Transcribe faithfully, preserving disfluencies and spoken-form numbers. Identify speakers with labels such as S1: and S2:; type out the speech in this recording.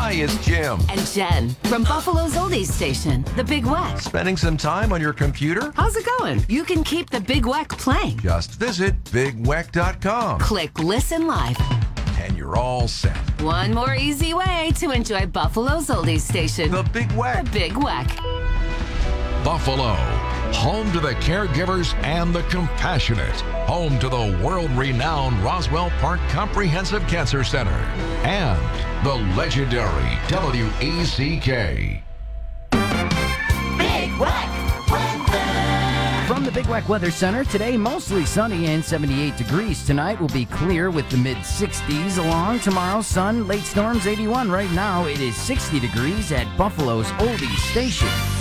S1: Hi, it's Jim.
S2: And Jen from Buffalo's Oldies Station, The Big Weck.
S1: Spending some time on your computer?
S2: How's it going? You can keep The Big Weck playing.
S1: Just visit big weck dot com.
S2: Click Listen Live.
S1: And you're all set.
S2: One more easy way to enjoy Buffalo's Oldies Station.
S1: The Big Weck.
S2: The Big Weck.
S3: Buffalo, home to the caregivers and the compassionate, home to the world-renowned Roswell Park Comprehensive Cancer Center, and the legendary W E C K.
S4: Big Weck weather.
S5: From the Big Weck Weather Center, today mostly sunny and seventy-eight degrees. Tonight will be clear with the mid sixties. Along tomorrow, sun, late storms eighty-one. Right now it is sixty degrees at Buffalo's Oldies Station.